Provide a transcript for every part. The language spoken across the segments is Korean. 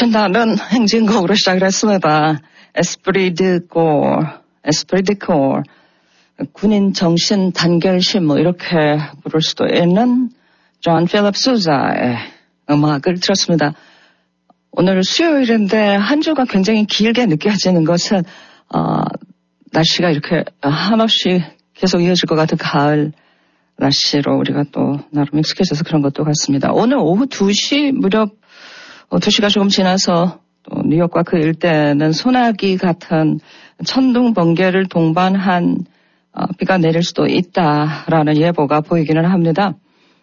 신나는 행진곡으로 시작을 했습니다. 에스프리 드 코르, 군인 정신 단결심 뭐 이렇게 부를 수도 있는 존 필립 수자의 음악을 들었습니다. 오늘 수요일인데 한 주가 굉장히 길게 느껴지는 것은 날씨가 이렇게 한없이 계속 이어질 것 같은 가을 날씨로 우리가 또 나름 익숙해져서 그런 것도 같습니다. 오늘 오후 2시 무렵 2시가 조금 지나서 또 뉴욕과 그 일대는 소나기 같은 천둥 번개를 동반한 비가 내릴 수도 있다라는 예보가 보이기는 합니다.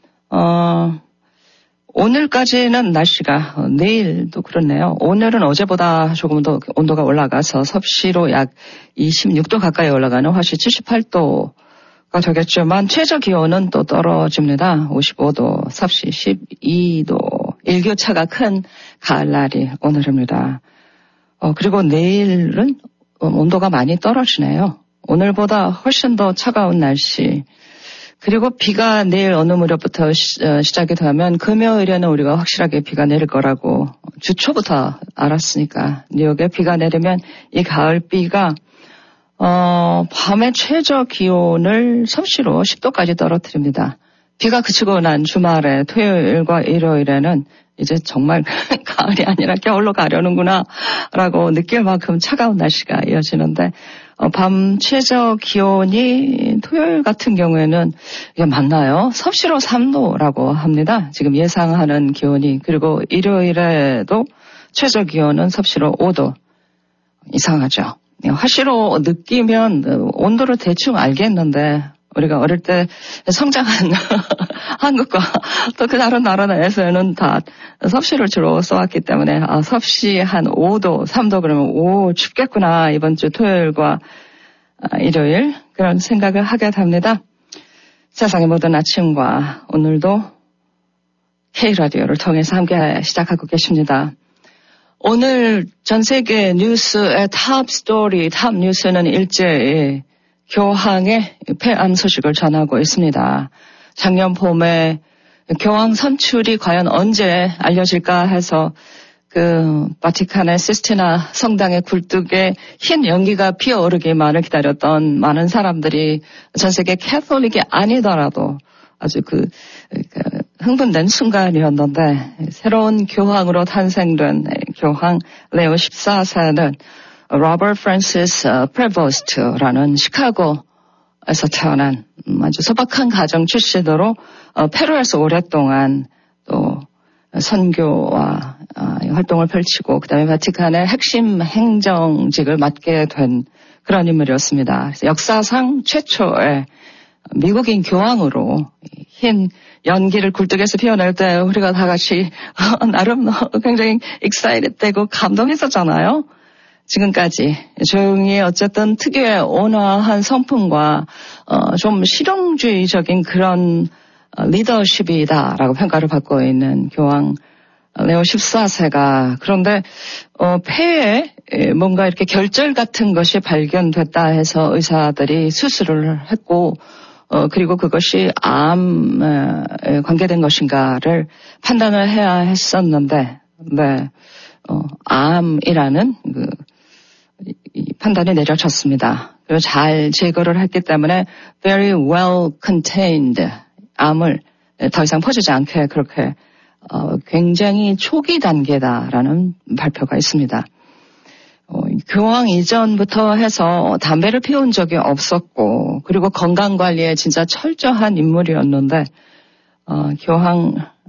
오늘까지는 날씨가 내일도 그렇네요. 오늘은 어제보다 조금 더 온도가 올라가서 섭씨로 약 26도 가까이 올라가는 화씨 78도가 되겠지만 최저 기온은 또 떨어집니다. 55도, 섭씨 12도. 일교차가 큰 가을날이 오늘입니다. 그리고 내일은 온도가 많이 떨어지네요. 오늘보다 훨씬 더 차가운 날씨. 그리고 비가 내일 어느 무렵부터 시작이 되면 금요일에는 우리가 확실하게 비가 내릴 거라고 주 초부터 알았으니까 뉴욕에 비가 내리면 이 가을 비가 밤의 최저 기온을 섭씨로 10도까지 떨어뜨립니다. 비가 그치고 난 주말에 토요일과 일요일에는 이제 정말 가을이 아니라 겨울로 가려는구나 라고 느낄 만큼 차가운 날씨가 이어지는데 밤 최저 기온이 토요일 같은 경우에는 이게 맞나요? 섭씨로 3도라고 합니다. 지금 예상하는 기온이. 그리고 일요일에도 최저 기온은 섭씨로 5도. 이상하죠. 화씨로 느끼면 온도를 대충 알겠는데 우리가 어릴 때 성장한 한국과 또 그 다른 나라에서는 다 섭씨를 주로 써왔기 때문에 섭씨 한 5도, 3도 그러면 오 춥겠구나 이번 주 토요일과 일요일 그런 생각을 하게 됩니다. 세상의 모든 아침과 오늘도 K라디오를 통해서 함께 시작하고 계십니다. 오늘 전 세계 뉴스의 탑 스토리, 탑 뉴스는 일제히 교황의 폐암 소식을 전하고 있습니다. 작년 봄에 교황 선출이 과연 언제 알려질까 해서 그 바티칸의 시스티나 성당의 굴뚝에 흰 연기가 피어오르기만을 기다렸던 많은 사람들이 전 세계 캐톨릭이 아니더라도 아주 흥분된 순간이었는데 새로운 교황으로 탄생된 교황 레오 14세는 로버트 프란시스 프레보스트라는 시카고에서 태어난 아주 소박한 가정 출신으로 페루에서 오랫동안 또 선교와 활동을 펼치고 그다음에 바티칸의 핵심 행정직을 맡게 된 그런 인물이었습니다. 그래서 역사상 최초의 미국인 교황으로 흰 연기를 굴뚝에서 피어낼 때 우리가 다 같이 나름 굉장히 익사이트되고 감동했었잖아요. 지금까지 조용히 어쨌든 특유의 온화한 성품과 좀 실용주의적인 그런 리더십이다라고 평가를 받고 있는 교황 레오 14세가 그런데 폐에 뭔가 이렇게 결절 같은 것이 발견됐다 해서 의사들이 수술을 했고 그리고 그것이 암에 관계된 것인가를 판단을 해야 했었는데 네, 암이라는 이 판단이 내려졌습니다. 그리고 잘 제거를 했기 때문에 very well contained 암을 더 이상 퍼지지 않게 그렇게 굉장히 초기 단계다라는 발표가 있습니다. 교황 이전부터 해서 담배를 피운 적이 없었고 그리고 건강관리에 진짜 철저한 인물이었는데 교황